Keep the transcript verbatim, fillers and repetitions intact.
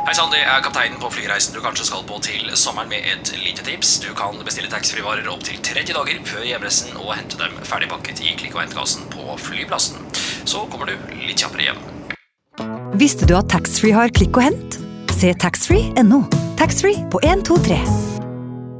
Hei sann, det er kapteinen på flyreisen du kanskje skal på til sommeren med et lite tips. Du kan bestille taxfree-varer opp til tretti dager før hjemreisen og hente dem ferdigpakket i klikk- og hentkassen på flyplassen. Så kommer du litt kjappere hjem. Visste du at taxfree har klikk og hent? Se taxfree punktum no. Taxfree på en to tre.